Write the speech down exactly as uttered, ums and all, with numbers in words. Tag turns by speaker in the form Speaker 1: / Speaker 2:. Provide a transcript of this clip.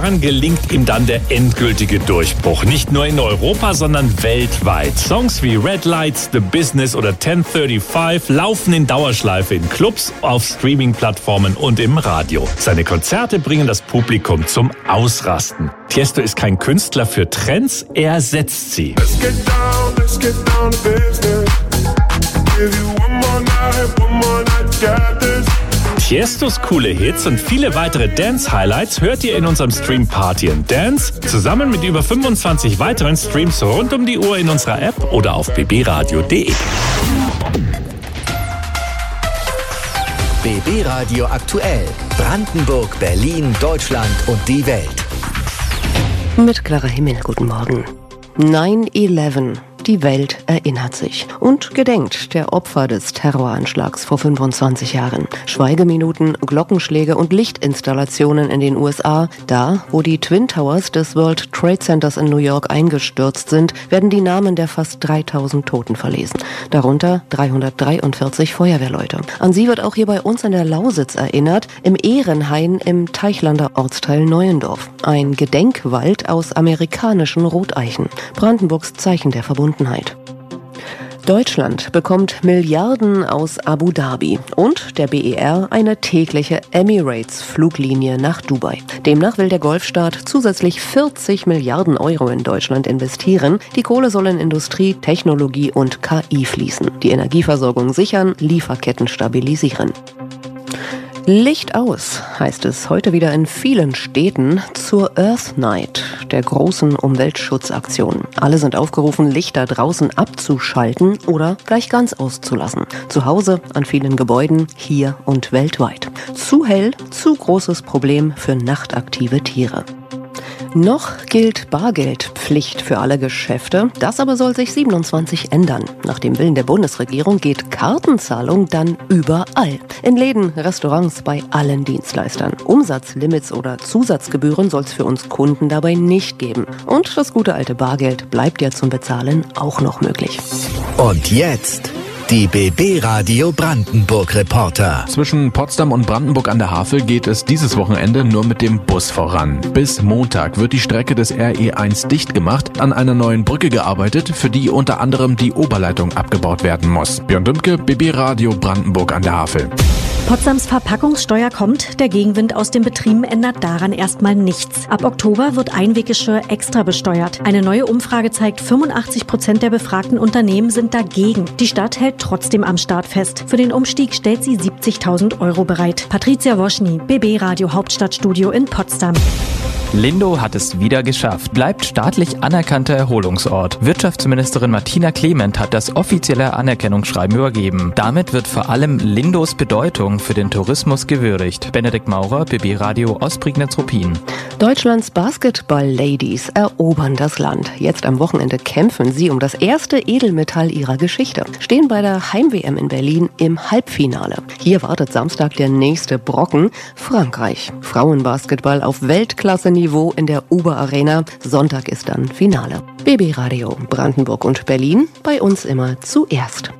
Speaker 1: Jahren gelingt ihm dann der endgültige Durchbruch. Nicht nur in Europa, sondern weltweit. Songs wie Red Lights, The Business oder ten thirty-five laufen in Dauerschleife in Clubs, auf Streaming-Plattformen und im Radio. Seine Konzerte bringen das Publikum zum Ausrasten. Tiesto ist kein Künstler für Trends, er setzt sie. Let's get down, let's get down to business. Give you one more night, one more night, got this. Tiestos coole Hits und viele weitere Dance-Highlights hört ihr in unserem Stream Party and Dance, zusammen mit über fünfundzwanzig weiteren Streams rund um die Uhr in unserer App oder auf b b radio punkt d e.
Speaker 2: B B Radio aktuell. Brandenburg, Berlin, Deutschland und die Welt.
Speaker 3: Mit Clara Himmel, guten Morgen. nine eleven. Die Welt erinnert sich und gedenkt der Opfer des Terroranschlags vor fünfundzwanzig Jahren. Schweigeminuten, Glockenschläge und Lichtinstallationen in den U S A. Da, wo die Twin Towers des World Trade Centers in New York eingestürzt sind, werden die Namen der fast dreitausend Toten verlesen. Darunter dreihundertdreiundvierzig Feuerwehrleute. An sie wird auch hier bei uns in der Lausitz erinnert, im Ehrenhain im Teichlander Ortsteil Neuendorf. Ein Gedenkwald aus amerikanischen Roteichen. Brandenburgs Zeichen der Verbundenheit. Deutschland bekommt Milliarden aus Abu Dhabi und der B E R eine tägliche Emirates-Fluglinie nach Dubai. Demnach will der Golfstaat zusätzlich vierzig Milliarden Euro in Deutschland investieren. Die Kohle soll in Industrie, Technologie und K I fließen. Die Energieversorgung sichern, Lieferketten stabilisieren. Licht aus, heißt es heute wieder in vielen Städten zur Earth Night, der großen Umweltschutzaktion. Alle sind aufgerufen, Lichter draußen abzuschalten oder gleich ganz auszulassen. Zu Hause, an vielen Gebäuden, hier und weltweit. Zu hell, zu großes Problem für nachtaktive Tiere. Noch gilt Bargeldpflicht für alle Geschäfte. Das aber soll sich siebenundzwanzig ändern. Nach dem Willen der Bundesregierung geht Kartenzahlung dann überall. In Läden, Restaurants, bei allen Dienstleistern. Umsatzlimits oder Zusatzgebühren soll es für uns Kunden dabei nicht geben. Und das gute alte Bargeld bleibt ja zum Bezahlen auch noch möglich.
Speaker 2: Und jetzt die B B Radio Brandenburg Reporter.
Speaker 4: Zwischen Potsdam und Brandenburg an der Havel geht es dieses Wochenende nur mit dem Bus voran. Bis Montag wird die Strecke des R E eins dicht gemacht, an einer neuen Brücke gearbeitet, für die unter anderem die Oberleitung abgebaut werden muss. Björn Dümke, B B Radio Brandenburg an der Havel.
Speaker 5: Potsdams Verpackungssteuer kommt, der Gegenwind aus den Betrieben ändert daran erstmal nichts. Ab Oktober wird Einweggeschirr extra besteuert. Eine neue Umfrage zeigt, fünfundachtzig Prozent der befragten Unternehmen sind dagegen. Die Stadt hält trotzdem am Start fest. Für den Umstieg stellt sie siebzigtausend Euro bereit. Patricia Woschny, B B Radio Hauptstadtstudio in Potsdam.
Speaker 6: Lindo hat es wieder geschafft, bleibt staatlich anerkannter Erholungsort. Wirtschaftsministerin Martina Clement hat das offizielle Anerkennungsschreiben übergeben. Damit wird vor allem Lindos Bedeutung für den Tourismus gewürdigt. Benedikt Maurer, B B Radio Ostprignitz-Ruppin.
Speaker 3: Deutschlands Basketball-Ladies erobern das Land. Jetzt am Wochenende kämpfen sie um das erste Edelmetall ihrer Geschichte. Stehen bei der Heim-W M in Berlin im Halbfinale. Hier wartet Samstag der nächste Brocken, Frankreich. Frauenbasketball auf Weltklasse-Niveau in der Uber Arena. Sonntag ist dann Finale. B B Radio Brandenburg und Berlin, bei uns immer zuerst.